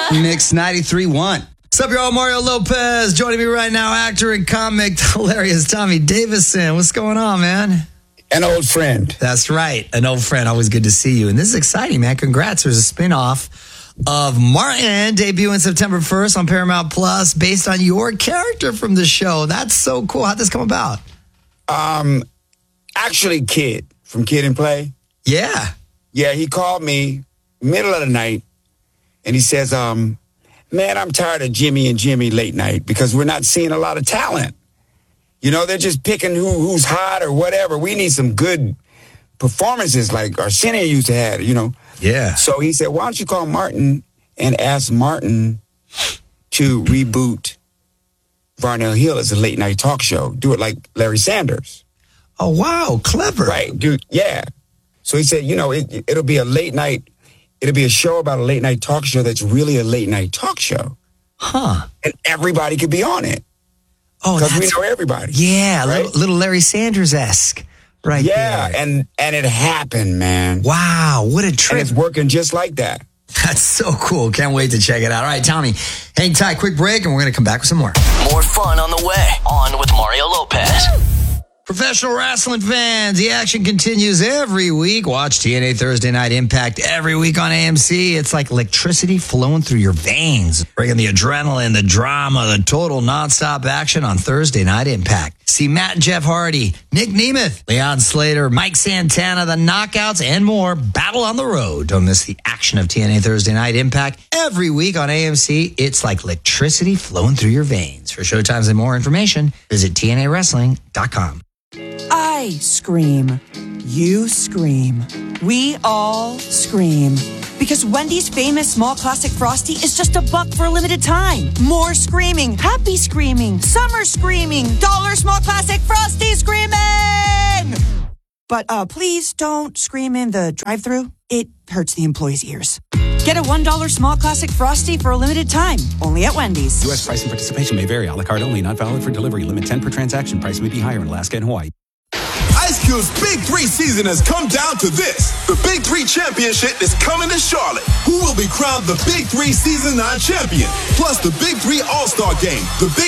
Mix 93.1. What's up, y'all? Mario Lopez. Joining me right now, actor and comic hilarious Tommy Davidson. What's going on, man? An old friend. That's right. An old friend. Always good to see you. And this is exciting, man. Congrats. There's a spinoff of Martin debuting September 1st on Paramount Plus based on your character from the show. That's so cool. How'd this come about? Actually, Kid from Kid and Play. Yeah. Yeah, he called me middle of the night and he says, man, I'm tired of Jimmy and Jimmy late night because we're not seeing a lot of talent. You know, they're just picking who's hot or whatever. We need some good performances like Arsenio used to have, you know. Yeah. So he said, why don't you call Martin and ask Martin to reboot Varnell Hill as a late night talk show. Do it like Larry Sanders. Oh, wow. Clever. Right, dude. Yeah. So he said, you know, it'll be a late night. It'll be a show about a late night talk show that's really a late night talk show. Huh. And everybody could be on it. Oh, because we know everybody. Yeah, right? little Larry Sanders-esque. Right yeah, there. and it happened, man. Wow, what a trip. And it's working just like that. That's so cool. Can't wait to check it out. All right, Tommy, hang tight. Quick break, and we're going to come back with some more. More fun on the way. On with Mario Lopez. Professional wrestling fans, the action continues every week. Watch TNA Thursday Night Impact every week on AMC. It's like electricity flowing through your veins, bringing the adrenaline, the drama, the total nonstop action on Thursday Night Impact. See Matt and Jeff Hardy, Nick Nemeth, Leon Slater, Mike Santana, the Knockouts, and more battle on the road. Don't miss the action of TNA Thursday Night Impact every week on AMC. It's like electricity flowing through your veins. For showtimes and more information, visit TNAWrestling.com. I scream. You scream. We all scream. Because Wendy's famous small classic Frosty is just $1 for a limited time. More screaming, happy screaming, summer screaming, dollar small classic Frosty screaming! But please don't scream in the drive-thru. It hurts the employees' ears. Get a $1 small classic Frosty for a limited time, only at Wendy's. U.S. price and participation may vary. A la carte only, not valid for delivery. Limit 10 per transaction. Price may be higher in Alaska and Hawaii. Ice Cube's Big 3 season has come down to this. The Big 3 Championship is coming to Charlotte. Who will be crowned the Big 3 Season 9 champion? Plus the Big 3 All-Star Game. The Big